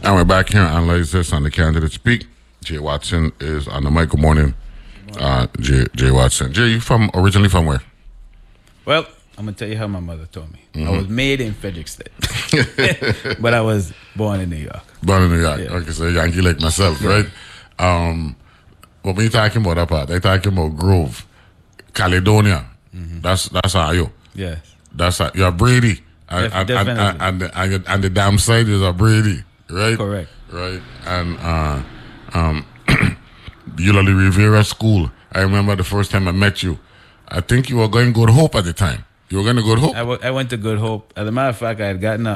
And we're back here to analyze this on the Candidate Speak. Jay Watson is on the mic. Good morning, Jay Watson. Jay, you originally from where? Well, I'm going to tell you how my mother told me. I was made in Fredericksburg, but I was born in New York. Born in New York. Yeah. Okay, so Yankee like myself, right? What we talking about up at? They talking about Grove, Caledonia. That's how you. Yes. That's how you're Brady. Definitely. And the damn side is a Brady, right? Correct. Right. And Eulalie Rivera School. I remember the first time I met you. I think you were going Good Hope at the time. You were going to Good Hope? I went to Good Hope. As a matter of fact, I had gotten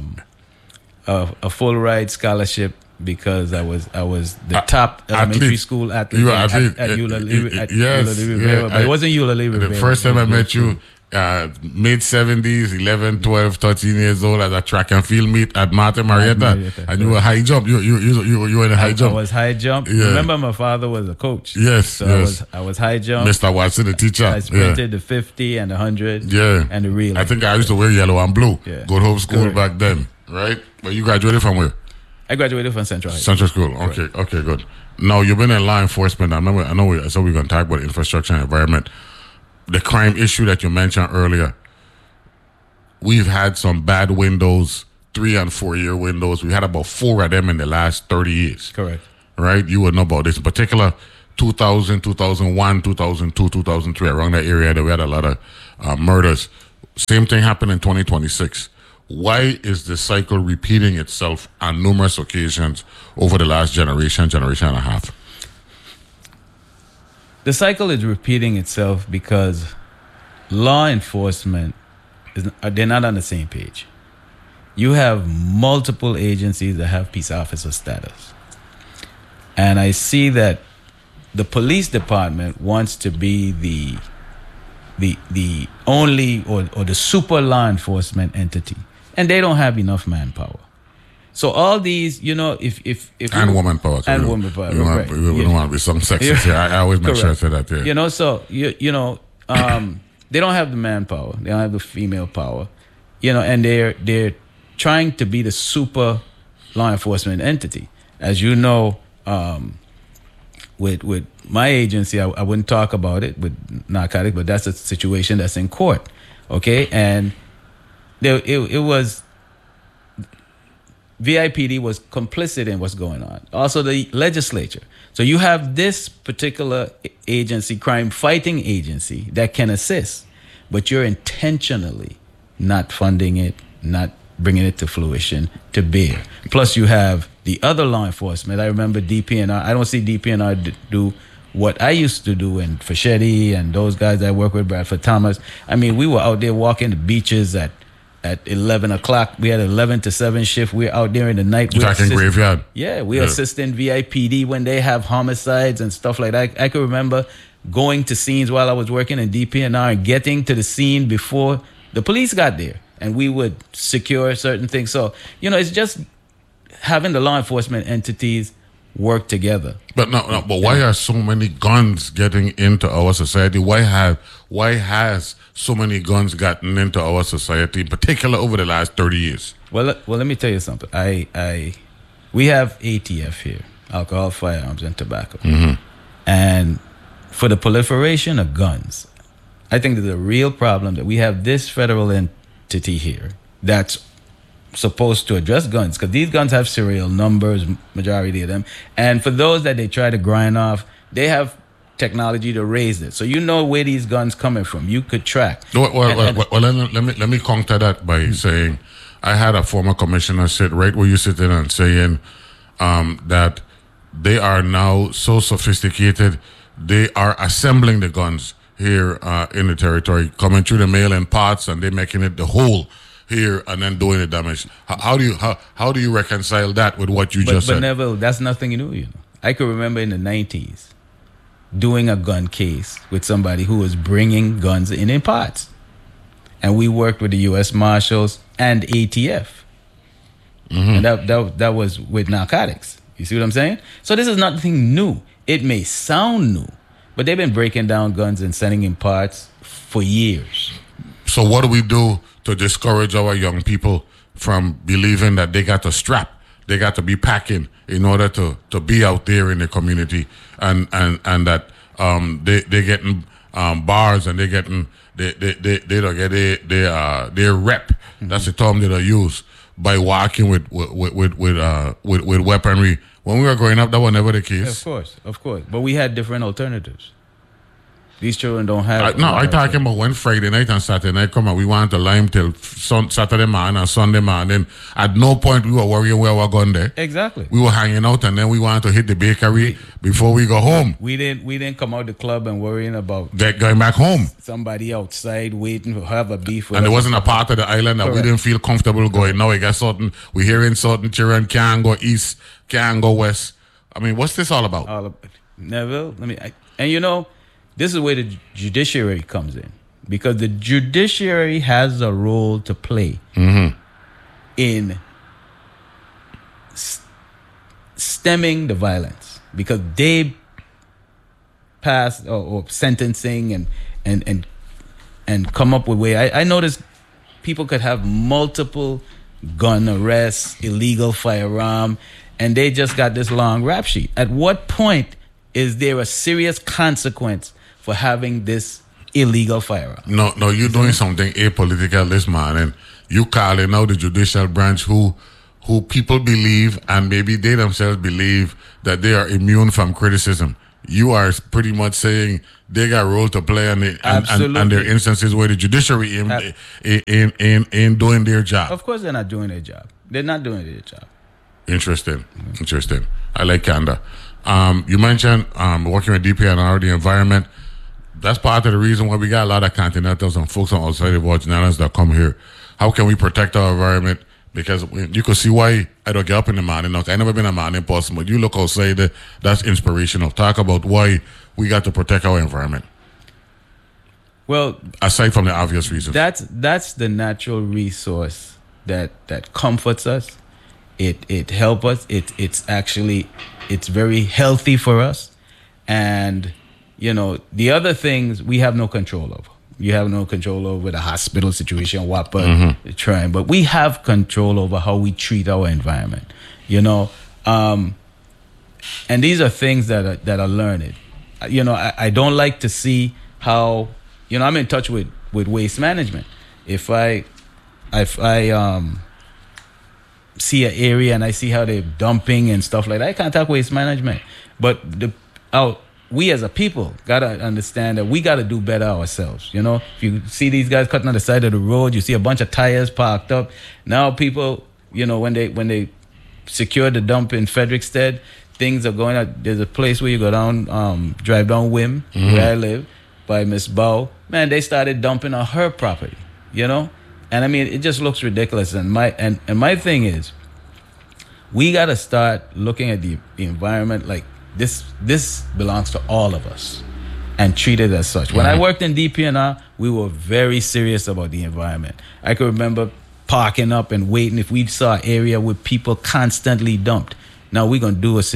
a full ride scholarship because I was the top elementary school athlete at Eulalie Rivera. But it wasn't Eulalie Rivera. The first time I met you, mid-70s, 11, 12, 13 years old at a track and field meet at Martin Marietta. And you were high jump. You were in a high jump. I was high jump. Yeah. Remember, my father was a coach. Yes, so yes. I was high jump. Mr. Watson, the teacher. I sprinted the 50 and the 100 and the relay. I think I used to wear yellow and blue. Yeah. Good Hope School back then, right? But you graduated from where? I graduated from Central High. Central School. Okay, okay, good. Now, you've been in law enforcement. I know we're going to talk about infrastructure and environment. The crime issue that you mentioned earlier, we've had some bad windows, 3 and 4 year windows. We had about 4 of them in the last 30 years. Correct. Right? You would know about this. In particular, 2000, 2001, 2002, 2003, around that area, we had a lot of murders. Same thing happened in 2026. Why is the cycle repeating itself on numerous occasions over the last generation and a half? The cycle is repeating itself because law enforcement, they're not on the same page. You have multiple agencies that have peace officer status. And I see that the police department wants to be the only or the super law enforcement entity. And they don't have enough manpower. So all these, if and woman power. And woman power. We don't want to be some sexist here. I always make sure I say that. Yeah. So they don't have the manpower. They don't have the female power. And they're trying to be the super law enforcement entity. As you know, with my agency, I wouldn't talk about it with narcotics, but that's a situation that's in court. Okay, and it was VIPD was complicit in what's going on. Also, the legislature. So you have this particular agency, crime fighting agency, that can assist, but you're intentionally not funding it, not bringing it to fruition, to bear. Plus, you have the other law enforcement. I remember DPNR. I don't see DPNR do what I used to do, and Fischetti and those guys I work with, Bradford Thomas. I mean, we were out there walking the beaches at 11 o'clock. We had 11 to 7 shift. We're out there in the night. You're talking graveyard. Yeah, we're assisting VIPD when they have homicides and stuff like that. I can remember going to scenes while I was working in DPNR and getting to the scene before the police got there. And we would secure certain things. So, it's just having the law enforcement entities work together. But but why are so many guns getting into our society? Why has so many guns gotten into our society, in particular over the last 30 years? Well, let me tell you something. We have ATF here, alcohol, firearms, and tobacco. Mm-hmm. And for the proliferation of guns, I think there's a real problem that we have this federal entity here that's supposed to address guns, because these guns have serial numbers, majority of them, and for those that they try to grind off, they have technology to raise it, so where these guns coming from. You could track. Well, let me counter that by saying, I had a former commissioner sit right where you sit in and saying that they are now so sophisticated, they are assembling the guns here in the territory, coming through the mail in parts, and they're making it the whole here and then doing the damage. How do you reconcile that with what you just said? But Neville, that's nothing new. I could remember in the 90s doing a gun case with somebody who was bringing guns in parts, and we worked with the U.S. Marshals and ATF, and that was with narcotics. You see what I'm saying? So this is nothing new. It may sound new, but they've been breaking down guns and sending in parts for years. So what do we do to discourage our young people from believing that they got to strap they got to be packing in order to be out there in the community, and that they getting bars, and they getting they don't get their rep. That's the term that I use, by walking with weaponry. When we were growing up, that was never the case. Of course. But we had different alternatives. These children don't have. I'm talking about when Friday night and Saturday night come out, we went to Lime till Saturday morning and Sunday morning. At no point we were worrying where we were going there. Exactly. We were hanging out, and then we wanted to hit the bakery before we go home. We didn't come out the club and worrying about going back home. Somebody outside waiting to have a beef with and us. there wasn't a part of the island that we didn't feel comfortable going. Now we got we hearing certain children can't go east, can't go west. I mean, what's this all about? Neville, this is where the judiciary comes in, because the judiciary has a role to play in stemming the violence, because they pass or sentencing and come up with way. I noticed people could have multiple gun arrests, illegal firearm, and they just got this long rap sheet. At what point is there a serious consequence for having this illegal firearm? No, you're doing something apolitical this morning. You calling out the judicial branch who people believe, and maybe they themselves believe, that they are immune from criticism. You are pretty much saying they got a role to play, and there are instances where the judiciary in doing their job. Of course they're not doing their job. They're not doing their job. Interesting. I like candor. You mentioned working with DPNR, the environment. That's part of the reason why we got a lot of continentals and folks on outside of Virginians that come here. How can we protect our environment? Because you could see why I don't get up in the morning. Look, I never been a morning person, but you look outside, that's inspirational. Talk about why we got to protect our environment. Well, aside from the obvious reasons, that's the natural resource that comforts us. It helps us. It's very healthy for us, and the other things we have no control over. You have no control over the hospital situation, trying, but we have control over how we treat our environment. And these are things that are learned. I don't like to see how I'm in touch with waste management. If I see an area and I see how they're dumping and stuff like that, I contact waste management. But we as a people gotta understand that we gotta do better ourselves. If you see these guys cutting on the side of the road, you see a bunch of tires parked up. Now people, when they secure the dump in Frederickstead, things are going out. There's a place where you go down, drive down Wim, where I live, by Miss Bow. Man, they started dumping on her property. And I mean, it just looks ridiculous. And my thing is, we gotta start looking at the environment like this belongs to all of us, and treat it as such. When I worked in DPNR, we were very serious about the environment. I could remember parking up and waiting if we saw an area where people constantly dumped. Now we're gonna do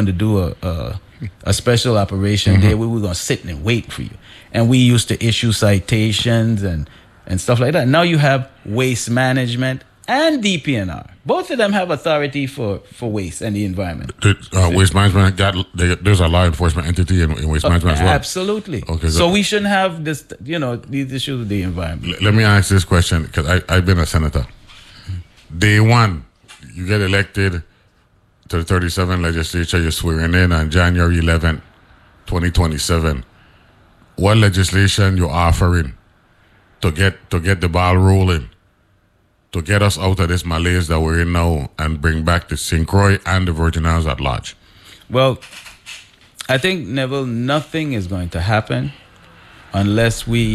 a special operation there where we're gonna sit and wait for you. And we used to issue citations and stuff like that. Now you have waste management and DPNR. Both of them have authority for waste and the environment. Waste management there's a law enforcement entity in waste management as well. Absolutely. Okay. So we shouldn't have this, these issues with the environment. Let me ask this question, because I've been a senator. Day one, you get elected to the 37th legislature. You're swearing in on January 11th, 2027. What legislation you're offering to get the ball rolling, to get us out of this malaise that we're in now and bring back the St. Croix and the Virgin Islands at large? Well, I think, Neville, nothing is going to happen unless the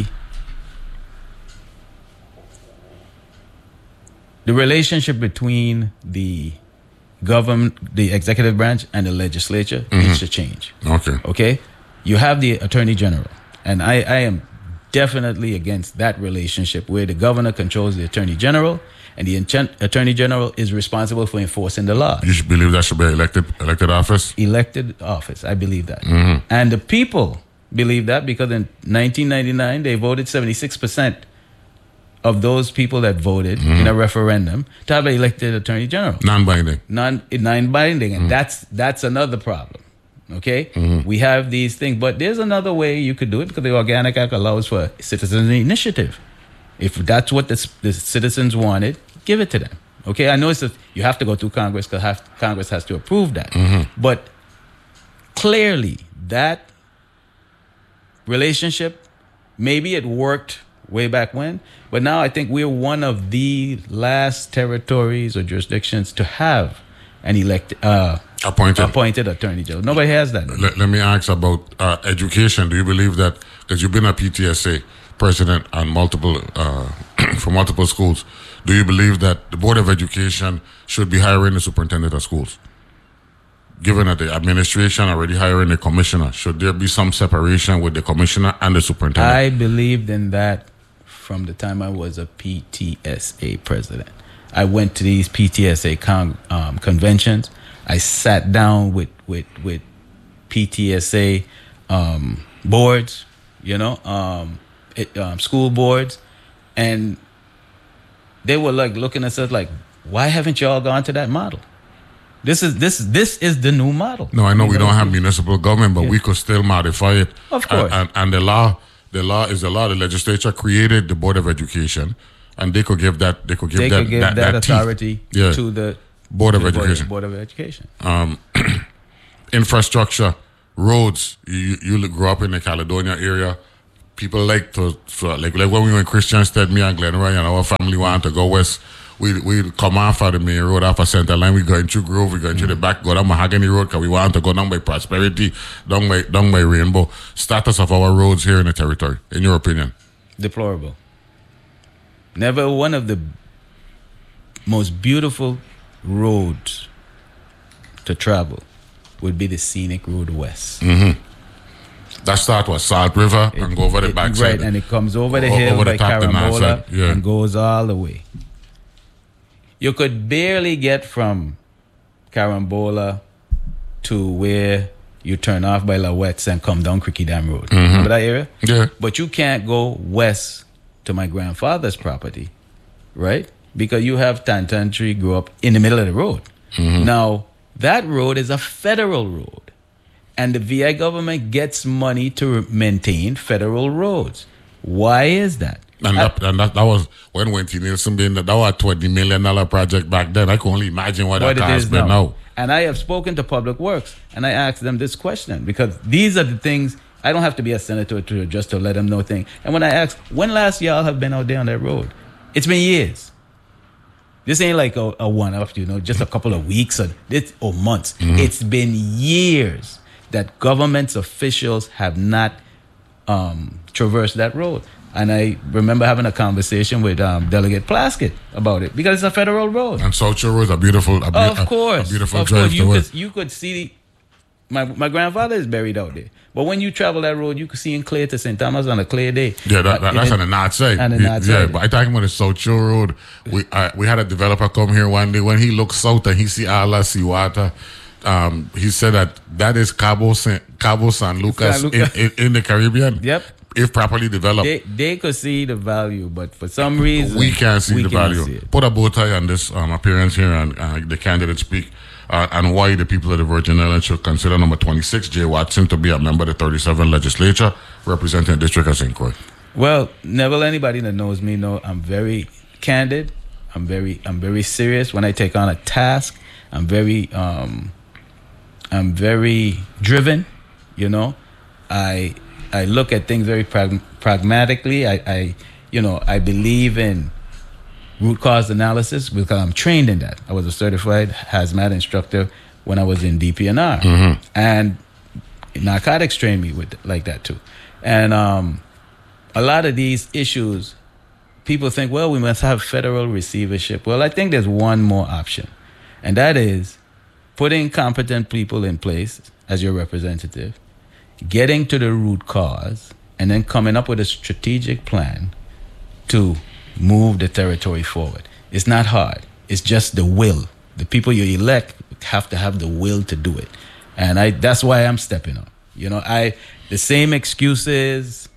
relationship between the government, the executive branch, and the legislature needs to change. Okay? You have the Attorney General, and I am definitely against that relationship where the governor controls the Attorney General and the Attorney General is responsible for enforcing the law. You should believe that should be elected office? Elected office, I believe that. And the people believe that because in 1999 they voted 76% of those people that voted in a referendum to have an elected attorney general. Non-binding. Non-binding, and that's another problem. Okay, we have these things, but there's another way you could do it because the Organic Act allows for citizen initiative. If that's what the citizens wanted, give it to them. Okay, I know you have to go through Congress because Congress has to approve that. But clearly, that relationship, maybe it worked way back when, but now I think we're one of the last territories or jurisdictions to have an appointed attorney general. Nobody has that. Let me ask about education. Do you believe that, because you've been a PTSA president on multiple for multiple schools, do you believe that the Board of Education should be hiring the superintendent of schools? Given that the administration already hiring the commissioner, should there be some separation with the commissioner and the superintendent? I believed in that from the time I was a PTSA president. I went to these PTSA conventions. I sat down with PTSA boards, school boards, and they were like looking at us like, "Why haven't y'all gone to that model? This is the new model." No, I know we don't have municipal government, but we could still modify it. Of course. And the law is the law. The legislature created the Board of Education, and they could give that authority to the Board of Education. Board of Education. Infrastructure, roads. You grew up in the Caledonia area. People like like when we were in Christiansted, me and Glenroy and our family wanted to go west. We come off of the main road, off of Center Line. We go into Grove. We go into the back, go down Mahogany Road because we want to go down by Prosperity, down by Rainbow. Status of our roads here in the territory, in your opinion? Deplorable. Never one of the most beautiful roads to travel would be the scenic road west. That start was Salt River and go over the backside. Right, and it comes over the hill by Carambola and goes all the way. You could barely get from Carambola to where you turn off by La Wets and come down Cricky Dam Road. Remember that area? Yeah. But you can't go west to my grandfather's property, right? Because you have Tantan grew up in the middle of the road. Now, that road is a federal road. And the VI government gets money to maintain federal roads. Why is that? And that was when Wenty Nielsen being that was a $20 million project back then. I can only imagine what that has been now. And I have spoken to Public Works and I asked them this question because these are the things. I don't have to be a senator just to let them know things. And when I asked, when last y'all have been out there on that road? It's been years. This ain't like a one-off, just a couple of weeks or months. It's been years that government's officials have not traversed that road. And I remember having a conversation with Delegate Plaskett about it because it's a federal road. And South Shore Road is a beautiful drive to work. You could see my grandfather is buried out there. But when you travel that road, you could see in Clay to St. Thomas on a clear day. Yeah, that's on the north side. Yeah, but I talking about the South Shore Road. We had a developer come here one day. When he looked south and he see all that seawater, he said that is Cabo San Lucas in the Caribbean. Yep. If properly developed. They could see the value, but for some reason we can't see the value. Put a bow tie on this appearance here and the candidates speak and why the people of the Virgin Islands should consider number 26, Jay Watson, to be a member of the 37th legislature representing the district of St. Croix. Well, Neville, anybody that knows me know I'm very candid. I'm very serious when I take on a task. I'm very driven, I look at things very pragmatically. I believe in root cause analysis because I'm trained in that. I was a certified hazmat instructor when I was in DPNR, and narcotics trained me like that too. And a lot of these issues, people think, well, we must have federal receivership. Well, I think there's one more option, and that is putting competent people in place as your representative, getting to the root cause, and then coming up with a strategic plan to move the territory forward. It's not hard. It's just the will. The people you elect have to have the will to do it. And that's why I'm stepping up. The same excuses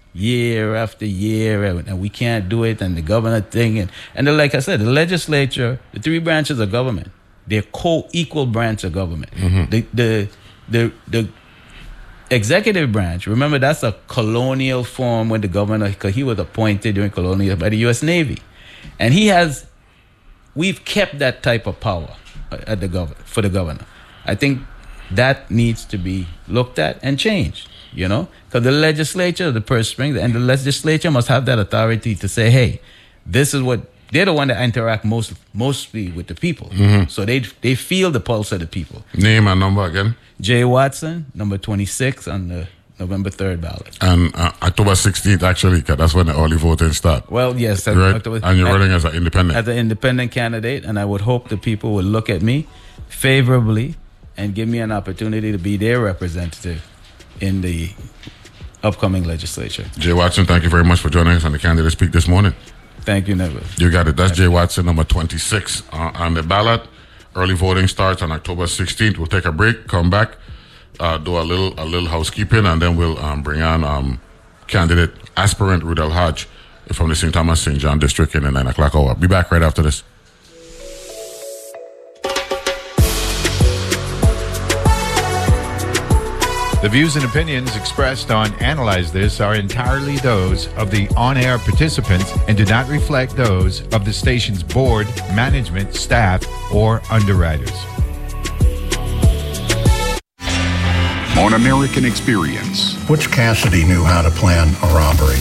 year after year, and we can't do it, and the governor thing, and like I said, the legislature, the three branches of government, they're co-equal branch of government. The executive branch, remember, that's a colonial form when the governor, because he was appointed during colonial by the U.S. Navy, and we've kept that type of power at for the governor. I think that needs to be looked at and changed, because the legislature, the purse string, and the legislature must have that authority to say, hey, this is what, they're the one that interact mostly with the people. So they feel the pulse of the people. Name and number again. Jay Watson, number 26 on the November 3rd ballot. And October 16th, actually, because that's when the early voting starts. Well, yes. Right? And you're running as an independent. As an independent candidate, and I would hope the people would look at me favorably and give me an opportunity to be their representative in the upcoming legislature. Jay Watson, thank you very much for joining us on the Candidate Speak this morning. Thank you, Neville. You got it. That's Jay Watson, number 26 on the ballot. Early voting starts on October 16th. We'll take a break, come back, do a little housekeeping, and then we'll bring on candidate aspirant Rudel Hodge from the St. Thomas St. John district in the 9 o'clock hour. Be back right after this. The views and opinions expressed on Analyze This are entirely those of the on-air participants and do not reflect those of the station's board, management, staff, or underwriters. On American Experience, Butch Cassidy knew how to plan a robbery.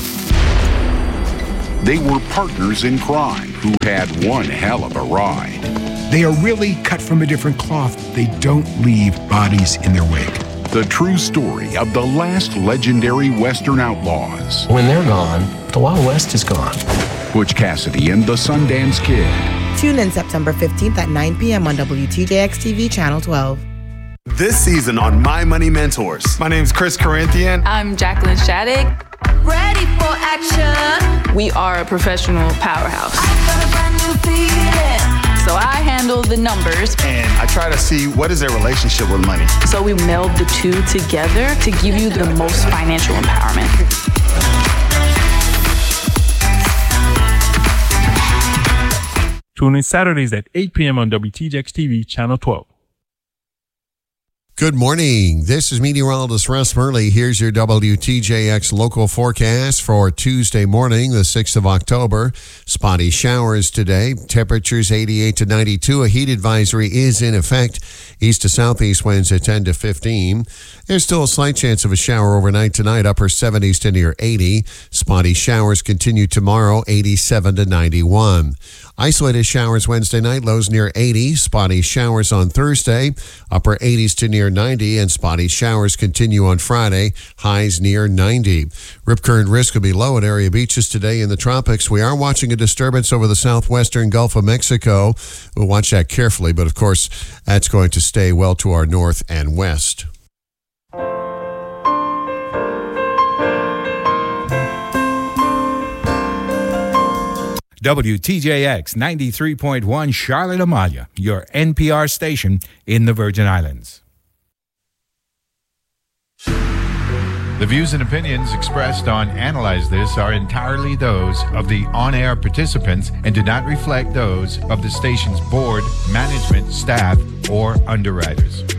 They were partners in crime who had one hell of a ride. They are really cut from a different cloth. They don't leave bodies in their wake. The true story of the last legendary Western outlaws. When they're gone, the Wild West is gone. Butch Cassidy and the Sundance Kid. Tune in September 15th at 9 p.m. on WTJX-TV Channel 12. This season on My Money Mentors. My name's Chris Corinthian. I'm Jacqueline Shattuck. Ready for action. We are a professional powerhouse. I've got a brand new feeling. So I handle the numbers. And I try to see what is their relationship with money. So we meld the two together to give you the most financial empowerment. Tune in Saturdays at 8 p.m. on WTJX-TV Channel 12. Good morning. This is meteorologist Russ Murley. Here's your WTJX local forecast for Tuesday morning, the 6th of October. Spotty showers today. Temperatures 88 to 92. A heat advisory is in effect. East to southeast winds at 10 to 15. There's still a slight chance of a shower overnight tonight, upper 70s to near 80. Spotty showers continue tomorrow, 87 to 91. Isolated showers Wednesday night, lows near 80. Spotty showers on Thursday, upper 80s to near 90. And spotty showers continue on Friday, highs near 90. Rip current risk will be low at area beaches today in the tropics. We are watching a disturbance over the southwestern Gulf of Mexico. We'll watch that carefully, but of course, that's going to stay well to our north and west. WTJX 93.1 Charlotte Amalia, your NPR station in the Virgin Islands. The views and opinions expressed on Analyze This are entirely those of the on-air participants and do not reflect those of the station's board, management, staff, or underwriters.